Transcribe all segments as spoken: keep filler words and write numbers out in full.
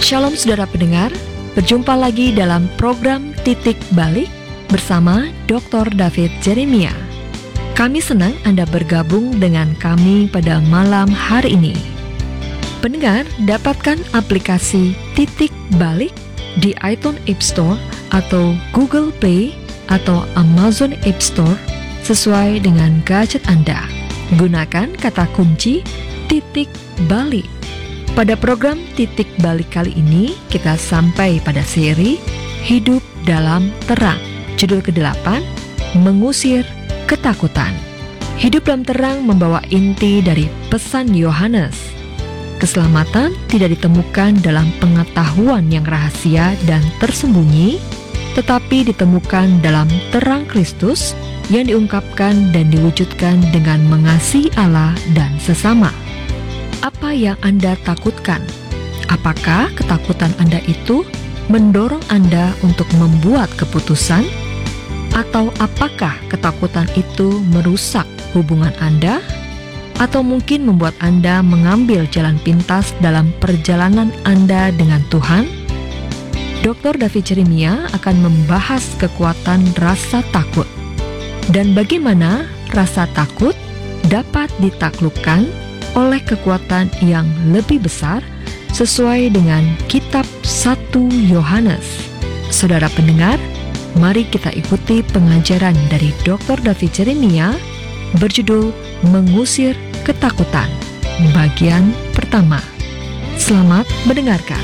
Shalom saudara pendengar, berjumpa lagi dalam program Titik Balik bersama doktor David Jeremia. Kami senang Anda bergabung dengan kami pada malam hari ini. Pendengar, dapatkan aplikasi Titik Balik di iTunes App Store atau Google Play atau Amazon App Store sesuai dengan gadget Anda. Gunakan kata kunci Titik Balik. Pada program Titik Balik kali ini, kita sampai pada seri Hidup dalam Terang. Judul kedelapan, Mengusir Ketakutan. Hidup dalam terang membawa inti dari pesan Yohanes. Keselamatan tidak ditemukan dalam pengetahuan yang rahasia dan tersembunyi, tetapi ditemukan dalam terang Kristus yang diungkapkan dan diwujudkan dengan mengasihi Allah dan sesama. Apa yang Anda takutkan? Apakah ketakutan Anda itu mendorong Anda untuk membuat keputusan? Atau apakah ketakutan itu merusak hubungan Anda? Atau mungkin membuat Anda mengambil jalan pintas dalam perjalanan Anda dengan Tuhan? doktor David Jeremia akan membahas kekuatan rasa takut dan bagaimana rasa takut dapat ditaklukkan oleh kekuatan yang lebih besar sesuai dengan kitab satu Yohanes. Saudara pendengar, mari kita ikuti pengajaran dari doktor David Jeremia berjudul Mengusir Ketakutan, bagian pertama. Selamat mendengarkan.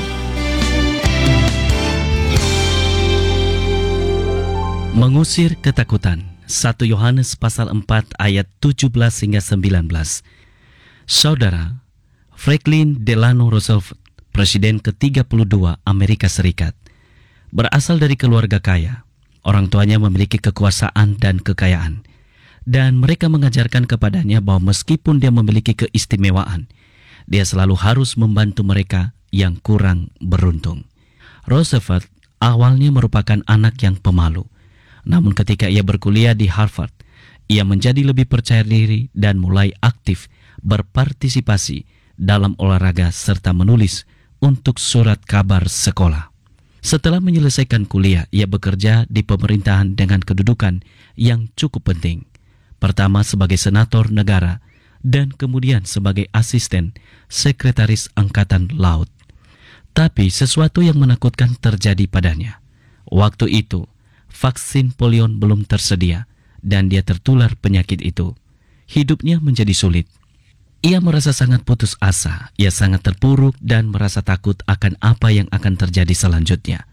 Mengusir ketakutan. satu Yohanes pasal empat ayat tujuh belas hingga sembilan belas. Saudara, Franklin Delano Roosevelt, Presiden ke tiga puluh dua Amerika Serikat, berasal dari keluarga kaya. Orang tuanya memiliki kekuasaan dan kekayaan, dan mereka mengajarkan kepadanya bahwa meskipun dia memiliki keistimewaan, dia selalu harus membantu mereka yang kurang beruntung. Roosevelt awalnya merupakan anak yang pemalu, namun ketika ia berkuliah di Harvard, ia menjadi lebih percaya diri dan mulai aktif berpartisipasi dalam olahraga serta menulis untuk surat kabar sekolah. Setelah menyelesaikan kuliah, ia bekerja di pemerintahan dengan kedudukan yang cukup penting. Pertama sebagai senator negara dan kemudian sebagai asisten sekretaris Angkatan Laut. Tapi sesuatu yang menakutkan terjadi padanya. Waktu itu, vaksin polio belum tersedia dan dia tertular penyakit itu. Hidupnya menjadi sulit. Ia merasa sangat putus asa, ia sangat terpuruk dan merasa takut akan apa yang akan terjadi selanjutnya.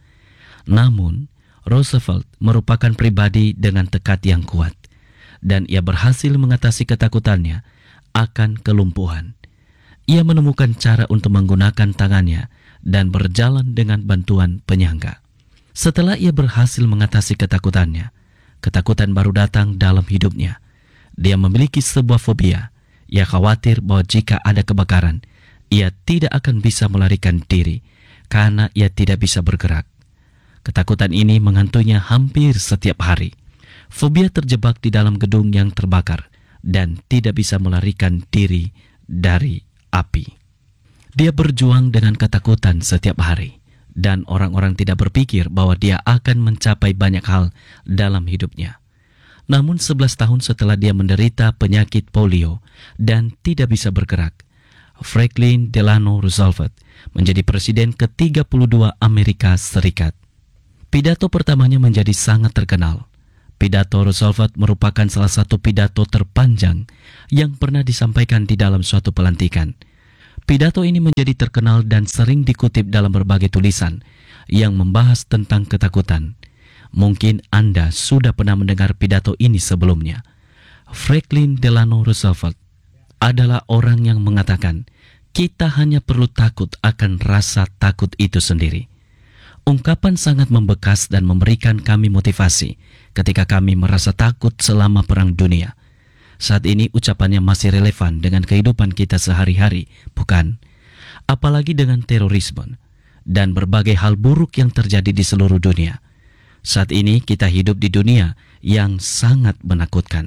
Namun, Roosevelt merupakan pribadi dengan tekad yang kuat, dan ia berhasil mengatasi ketakutannya akan kelumpuhan. Ia menemukan cara untuk menggunakan tangannya dan berjalan dengan bantuan penyangga. Setelah ia berhasil mengatasi ketakutannya, ketakutan baru datang dalam hidupnya. Dia memiliki sebuah fobia. Ia khawatir bahwa jika ada kebakaran, ia tidak akan bisa melarikan diri karena ia tidak bisa bergerak. Ketakutan ini menghantuinya hampir setiap hari. Fobia terjebak di dalam gedung yang terbakar dan tidak bisa melarikan diri dari api. Dia berjuang dengan ketakutan setiap hari, dan orang-orang tidak berpikir bahwa dia akan mencapai banyak hal dalam hidupnya. Namun sebelas tahun setelah dia menderita penyakit polio dan tidak bisa bergerak, Franklin Delano Roosevelt menjadi presiden ke tiga puluh dua Amerika Serikat. Pidato pertamanya menjadi sangat terkenal. Pidato Roosevelt merupakan salah satu pidato terpanjang yang pernah disampaikan di dalam suatu pelantikan. Pidato ini menjadi terkenal dan sering dikutip dalam berbagai tulisan yang membahas tentang ketakutan. Mungkin Anda sudah pernah mendengar pidato ini sebelumnya. Franklin Delano Roosevelt adalah orang yang mengatakan, kita hanya perlu takut akan rasa takut itu sendiri. Ungkapan sangat membekas dan memberikan kami motivasi ketika kami merasa takut selama Perang Dunia. Saat ini ucapannya masih relevan dengan kehidupan kita sehari-hari, bukan? Apalagi dengan terorisme dan berbagai hal buruk yang terjadi di seluruh dunia. Saat ini kita hidup di dunia yang sangat menakutkan.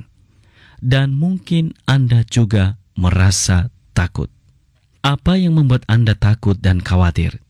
Dan mungkin Anda juga merasa takut. Apa yang membuat Anda takut dan khawatir?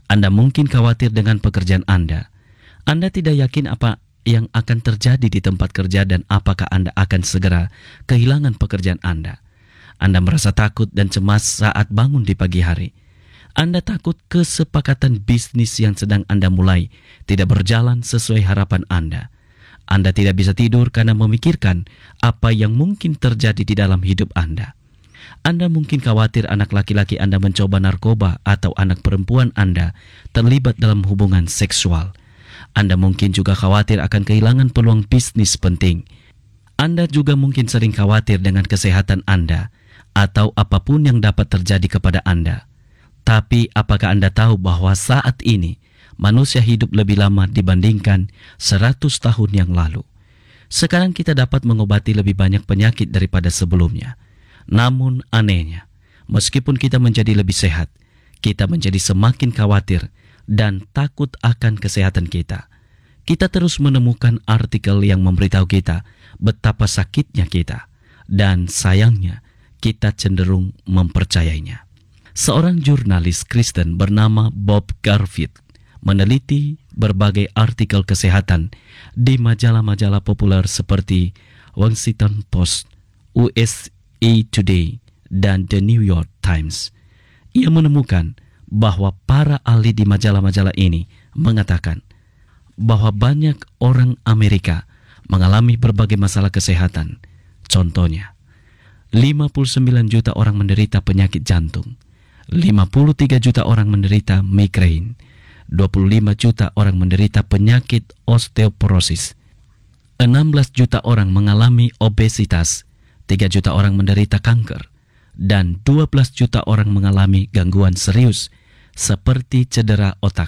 Anda mungkin khawatir dengan pekerjaan Anda. Anda tidak yakin apa yang akan terjadi di tempat kerja dan apakah Anda akan segera kehilangan pekerjaan Anda. Anda merasa takut dan cemas saat bangun di pagi hari. Anda takut kesepakatan bisnis yang sedang Anda mulai tidak berjalan sesuai harapan Anda. Anda tidak bisa tidur karena memikirkan apa yang mungkin terjadi di dalam hidup Anda. Anda mungkin khawatir anak laki-laki Anda mencoba narkoba atau anak perempuan Anda terlibat dalam hubungan seksual. Anda mungkin juga khawatir akan kehilangan peluang bisnis penting. Anda juga mungkin sering khawatir dengan kesehatan Anda atau apapun yang dapat terjadi kepada Anda. Tapi apakah Anda tahu bahwa saat ini manusia hidup lebih lama dibandingkan seratus tahun yang lalu? Sekarang kita dapat mengobati lebih banyak penyakit daripada sebelumnya. Namun anehnya, meskipun kita menjadi lebih sehat, kita menjadi semakin khawatir dan takut akan kesehatan kita. Kita terus menemukan artikel yang memberitahu kita betapa sakitnya kita, dan sayangnya kita cenderung mempercayainya. Seorang jurnalis Kristen bernama Bob Garfield meneliti berbagai artikel kesehatan di majalah-majalah populer seperti Washington Post, U S A Today, dan The New York Times. Ia menemukan bahwa para ahli di majalah-majalah ini mengatakan bahwa banyak orang Amerika mengalami berbagai masalah kesehatan. Contohnya, lima puluh sembilan juta orang menderita penyakit jantung, lima puluh tiga juta orang menderita migrain, dua puluh lima juta orang menderita penyakit osteoporosis, enam belas juta orang mengalami obesitas, tiga juta orang menderita kanker, dan dua belas juta orang mengalami gangguan serius seperti cedera otak.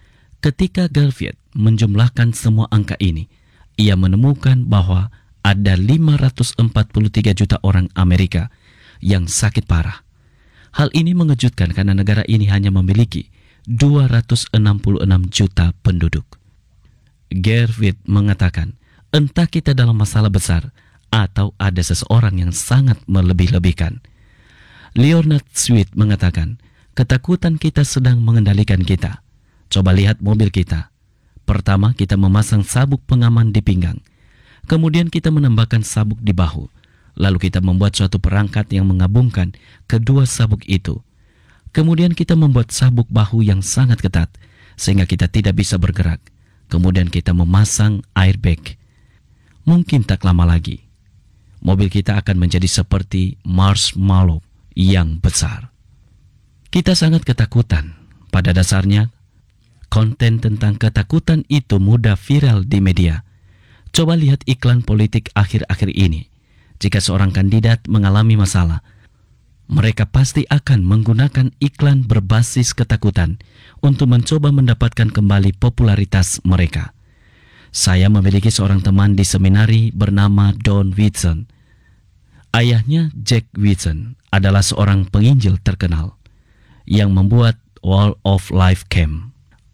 Ketika Garfield menjumlahkan semua angka ini, ia menemukan bahwa ada lima ratus empat puluh tiga juta orang Amerika yang sakit parah. Hal ini mengejutkan karena negara ini hanya memiliki dua ratus enam puluh enam juta penduduk. Garfield mengatakan, entah kita dalam masalah besar atau ada seseorang yang sangat melebih-lebihkan. Leonard Sweet mengatakan, ketakutan kita sedang mengendalikan kita. Coba lihat mobil kita. Pertama, kita memasang sabuk pengaman di pinggang. Kemudian kita menambahkan sabuk di bahu. Lalu kita membuat suatu perangkat yang menggabungkan kedua sabuk itu. Kemudian kita membuat sabuk bahu yang sangat ketat, sehingga kita tidak bisa bergerak. Kemudian kita memasang airbag. Mungkin tak lama lagi, mobil kita akan menjadi seperti marshmallow yang besar. Kita sangat ketakutan. Pada dasarnya, konten tentang ketakutan itu mudah viral di media. Coba lihat iklan politik akhir-akhir ini. Jika seorang kandidat mengalami masalah, mereka pasti akan menggunakan iklan berbasis ketakutan untuk mencoba mendapatkan kembali popularitas mereka. Saya memiliki seorang teman di seminari bernama Don Whitson. Ayahnya, Jack Whitson, adalah seorang penginjil terkenal yang membuat Wall of Life Camp.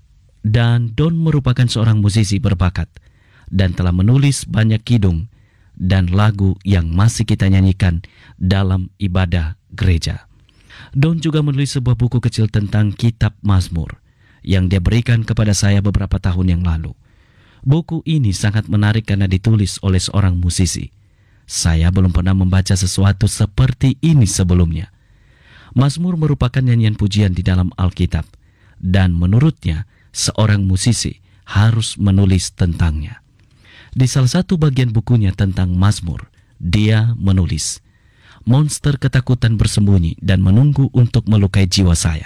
Dan Don merupakan seorang musisi berbakat dan telah menulis banyak kidung dan lagu yang masih kita nyanyikan dalam ibadah gereja. Don juga menulis sebuah buku kecil tentang kitab Mazmur yang dia berikan kepada saya beberapa tahun yang lalu. Buku ini sangat menarik karena ditulis oleh seorang musisi. Saya belum pernah membaca sesuatu seperti ini sebelumnya. Mazmur merupakan nyanyian pujian di dalam Alkitab, dan menurutnya seorang musisi harus menulis tentangnya. Di salah satu bagian bukunya tentang Mazmur, dia menulis, monster ketakutan bersembunyi dan menunggu untuk melukai jiwa saya.